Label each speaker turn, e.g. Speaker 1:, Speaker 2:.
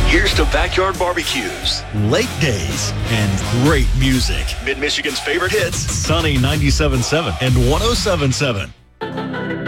Speaker 1: Here's to backyard barbecues,
Speaker 2: lake days, and great music.
Speaker 1: Mid-Michigan's favorite hits.
Speaker 2: Sunny 97.7 and 107.7.